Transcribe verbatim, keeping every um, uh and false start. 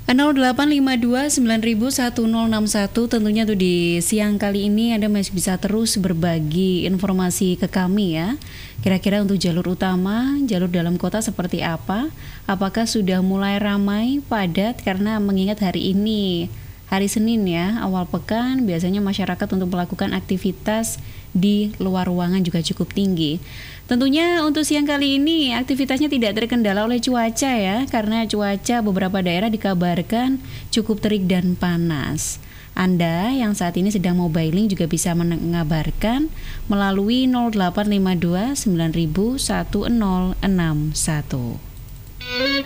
nol delapan lima dua sembilan nol nol satu nol enam satu. Tentunya tuh di siang kali ini Anda masih bisa terus berbagi informasi ke kami ya. Kira-kira untuk jalur utama, jalur dalam kota seperti apa? Apakah sudah mulai ramai, padat? Karena mengingat hari ini hari Senin ya, awal pekan, biasanya masyarakat untuk melakukan aktivitas di luar ruangan juga cukup tinggi. Tentunya untuk siang kali ini aktivitasnya tidak terkendala oleh cuaca ya, karena cuaca beberapa daerah dikabarkan cukup terik dan panas. Anda yang saat ini sedang mobiling juga bisa mengabarkan melalui nol delapan lima dua sembilan nol nol satu nol enam satu.